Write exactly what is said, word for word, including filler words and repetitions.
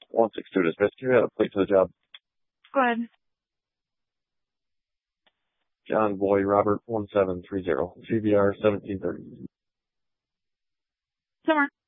one six two dismissed. You had a plate for the job. Go ahead. John Boy Robert one seven three zero. C B R seventeen thirty. Summer.